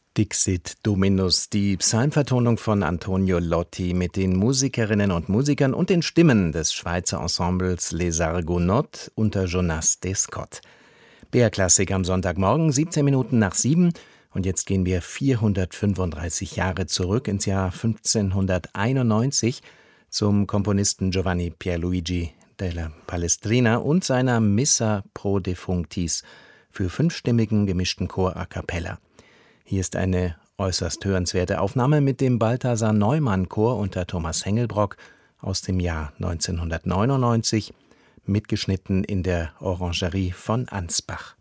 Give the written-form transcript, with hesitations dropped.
Dixit Dominus, die Psalmvertonung von Antonio Lotti mit den Musikerinnen und Musikern und den Stimmen des Schweizer Ensembles Les Argonautes unter Jonas Descott. BR-Klassik am Sonntagmorgen, 17 Minuten nach 7. Und jetzt gehen wir 435 Jahre zurück ins Jahr 1591 zum Komponisten Giovanni Pierluigi della Palestrina und seiner Missa pro Defunctis für 5-stimmigen gemischten Chor a cappella. Hier ist eine äußerst hörenswerte Aufnahme mit dem Balthasar Neumann Chor unter Thomas Hengelbrock aus dem Jahr 1999, mitgeschnitten in der Orangerie von Ansbach.